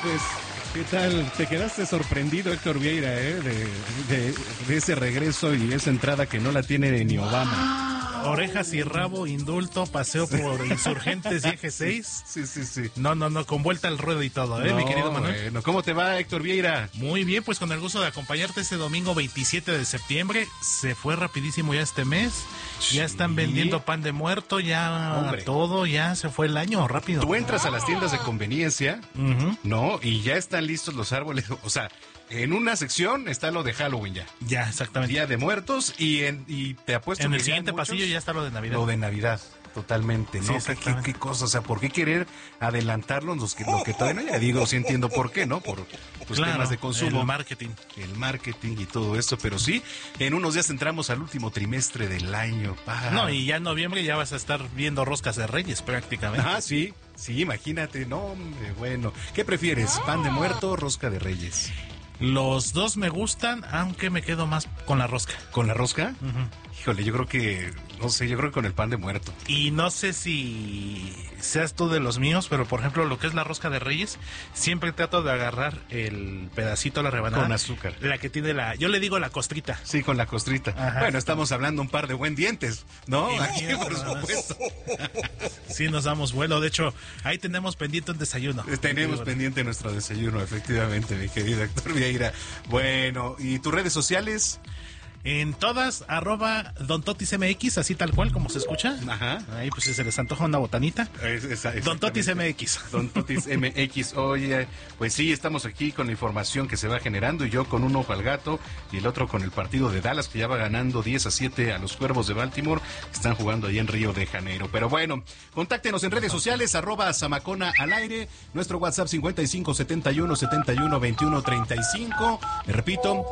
Pues, ¿qué tal? Te quedaste sorprendido, Héctor Vieira, de ese regreso y esa entrada que no la tiene ni Obama. Orejas y rabo, indulto, paseo por Insurgentes y Eje 6. Sí. No, con vuelta al ruedo y todo, mi querido Manuel. Bueno, ¿cómo te va, Héctor Vieira? Muy bien, pues con el gusto de acompañarte este domingo 27 de septiembre. Se fue rapidísimo ya este mes. Sí. Ya están vendiendo pan de muerto, ya todo, ya se fue el año rápido. Tú entras a las tiendas de conveniencia, ¿no? Y ya están listos los árboles, o sea... En una sección está lo de Halloween ya. Ya, exactamente. Día de Muertos y te apuesto en que el siguiente pasillo ya está lo de Navidad. Lo de Navidad, totalmente, ¿no? Sí, ¿Qué cosa? O sea, ¿por qué querer adelantarlo lo que todavía no? Ya digo, sí entiendo por qué, ¿no? Por temas de consumo. El marketing y todo esto, pero sí, en unos días entramos al último trimestre del año. No, y ya en noviembre ya vas a estar viendo roscas de Reyes prácticamente. Ah, sí, imagínate, no, hombre, bueno. ¿Qué prefieres, pan de muerto o rosca de Reyes? Los dos me gustan, aunque me quedo más con la rosca. ¿Con la rosca? Híjole, yo creo que con el pan de muerto. Y no sé si seas tú de los míos, pero por ejemplo, lo que es la rosca de Reyes, siempre trato de agarrar el pedacito, la rebanada. Con azúcar. La que tiene yo le digo la costrita. Sí, con la costrita. Ajá. Bueno, estamos hablando un par de buen dientes, ¿no? Aquí, por supuesto. Sí, nos damos vuelo. De hecho, ahí tenemos pendiente un desayuno. Tenemos pendiente nuestro desayuno, efectivamente, mi querido Héctor Vieira. Bueno, ¿y tus redes sociales? En todas, @DonTotisMX, así tal cual como se escucha. Ajá. Ahí pues si se les antoja una botanita. DonTotisMX. DonTotisMX. Oye, pues sí, estamos aquí con la información que se va generando y yo con un ojo al gato y el otro con el partido de Dallas que ya va ganando 10-7 a los Cuervos de Baltimore que están jugando ahí en Río de Janeiro. Pero bueno, contáctenos en redes sociales, @Zamacona al aire, nuestro WhatsApp 55-71-71-21-35. Me repito,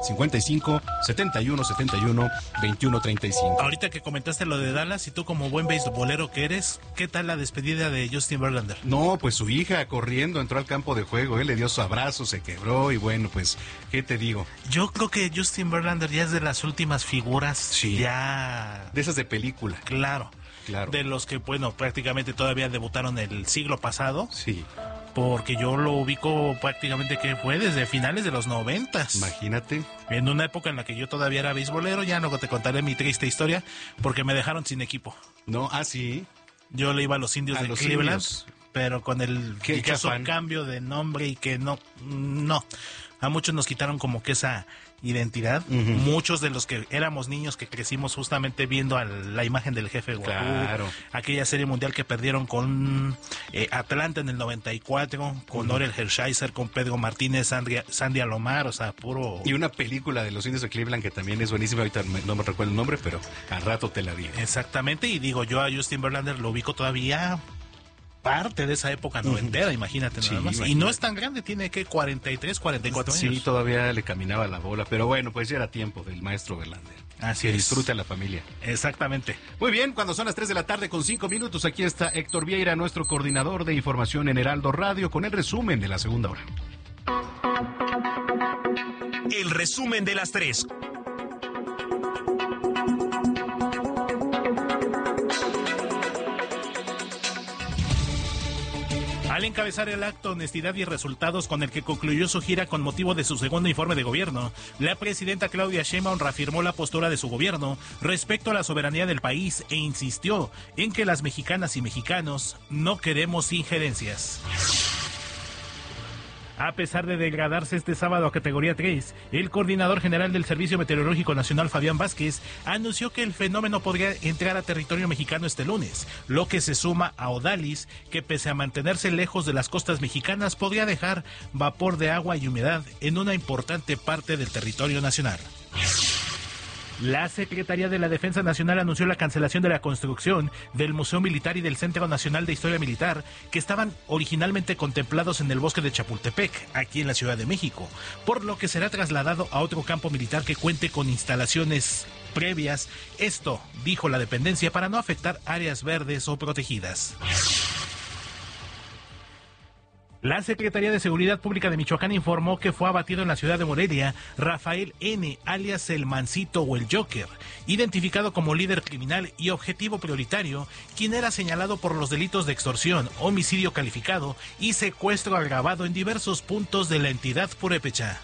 55-71-71-21-35. Ahorita que comentaste lo de Dallas, y tú como buen beisbolero que eres, ¿qué tal la despedida de Justin Verlander? No, pues su hija corriendo entró al campo de juego, le dio su abrazo, se quebró y bueno, pues, ¿qué te digo? Yo creo que Justin Verlander ya es de las últimas figuras, ya... De esas de película. Claro. De los que, bueno, prácticamente todavía debutaron el siglo pasado. Sí. Porque yo lo ubico prácticamente que fue desde finales de los 90. Imagínate. En una época en la que yo todavía era beisbolero, ya luego te contaré mi triste historia, porque me dejaron sin equipo. No, sí. Yo le iba a los Indios de Cleveland, pero con el dichoso cambio de nombre y que no. A muchos nos quitaron como que esa identidad. Muchos de los que éramos niños que crecimos justamente viendo a la imagen del jefe Wahoo, claro. Aquella serie mundial que perdieron con Atlanta en el 94, con Orel Hershiser, con Pedro Martínez, Sandy Alomar, o sea, puro... Y una película de los Indios de Cleveland que también es buenísima, ahorita no me recuerdo el nombre, pero al rato te la digo. Exactamente, y digo, yo a Justin Verlander lo ubico todavía... parte de esa época noventera, imagínate nada más. Y no es tan grande, tiene que 43, 44 años. Sí, todavía le caminaba la bola, pero bueno, pues ya era tiempo del maestro Verlander. Así que es. Disfrute a la familia. Exactamente. Muy bien, cuando son las 3 de la tarde con 5 minutos, aquí está Héctor Vieira, nuestro coordinador de información en Heraldo Radio, con el resumen de la segunda hora. El resumen de las 3. Al encabezar el acto Honestidad y Resultados con el que concluyó su gira con motivo de su segundo informe de gobierno, la presidenta Claudia Sheinbaum reafirmó la postura de su gobierno respecto a la soberanía del país e insistió en que las mexicanas y mexicanos no queremos injerencias. A pesar de degradarse este sábado a categoría 3, el coordinador general del Servicio Meteorológico Nacional, Fabián Vázquez, anunció que el fenómeno podría entrar a territorio mexicano este lunes, lo que se suma a Odalis, que pese a mantenerse lejos de las costas mexicanas, podría dejar vapor de agua y humedad en una importante parte del territorio nacional. La Secretaría de la Defensa Nacional anunció la cancelación de la construcción del Museo Militar y del Centro Nacional de Historia Militar, que estaban originalmente contemplados en el bosque de Chapultepec, aquí en la Ciudad de México, por lo que será trasladado a otro campo militar que cuente con instalaciones previas. Esto, dijo la dependencia, para no afectar áreas verdes o protegidas. La Secretaría de Seguridad Pública de Michoacán informó que fue abatido en la ciudad de Morelia Rafael N., alias el Mancito o el Joker, identificado como líder criminal y objetivo prioritario, quien era señalado por los delitos de extorsión, homicidio calificado y secuestro agravado en diversos puntos de la entidad purépecha.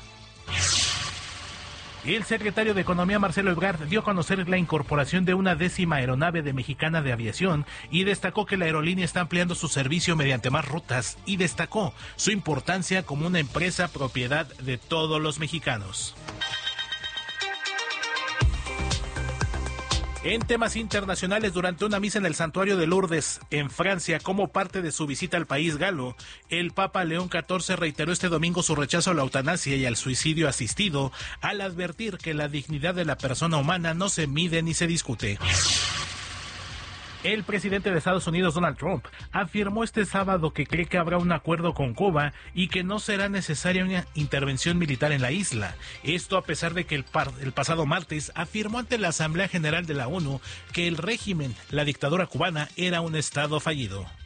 El secretario de Economía, Marcelo Ebrard, dio a conocer la incorporación de una 10ª aeronave de Mexicana de Aviación y destacó que la aerolínea está ampliando su servicio mediante más rutas y destacó su importancia como una empresa propiedad de todos los mexicanos. En temas internacionales, durante una misa en el santuario de Lourdes, en Francia, como parte de su visita al país galo, el Papa León XIV reiteró este domingo su rechazo a la eutanasia y al suicidio asistido, al advertir que la dignidad de la persona humana no se mide ni se discute. El presidente de Estados Unidos, Donald Trump, afirmó este sábado que cree que habrá un acuerdo con Cuba y que no será necesaria una intervención militar en la isla. Esto a pesar de que el pasado martes afirmó ante la Asamblea General de la ONU que el régimen, la dictadura cubana, era un estado fallido.